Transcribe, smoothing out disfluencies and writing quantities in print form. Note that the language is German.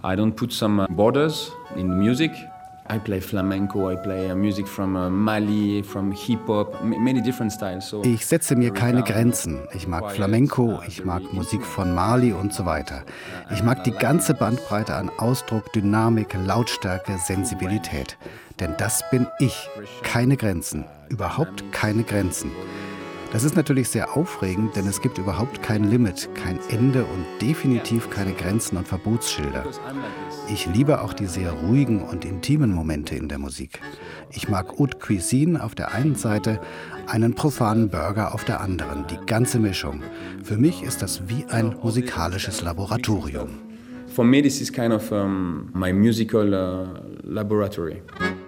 I don't put some borders in the music. I play flamenco, I play music from Mali, from hip-hop, many different styles. So ich setze mir keine Grenzen. Ich mag Flamenco, ich mag Musik von Mali und so weiter. Ich mag die ganze Bandbreite an Ausdruck, Dynamik, Lautstärke, Sensibilität. Denn das bin ich. Keine Grenzen. Überhaupt keine Grenzen. Das ist natürlich sehr aufregend, denn es gibt überhaupt kein Limit, kein Ende und definitiv keine Grenzen und Verbotsschilder. Ich liebe auch die sehr ruhigen und intimen Momente in der Musik. Ich mag Haute Cuisine auf der einen Seite, einen profanen Burger auf der anderen, die ganze Mischung. Für mich ist das wie ein musikalisches Laboratorium. For me, this is kind of my musical laboratory.